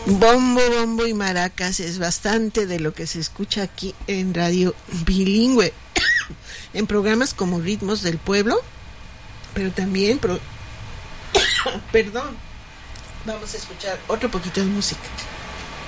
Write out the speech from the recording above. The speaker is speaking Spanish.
Bombo, bombo y maracas es bastante de lo que se escucha aquí en Radio Bilingüe, en programas como Ritmos del Pueblo, pero también, perdón, vamos a escuchar otro poquito de música.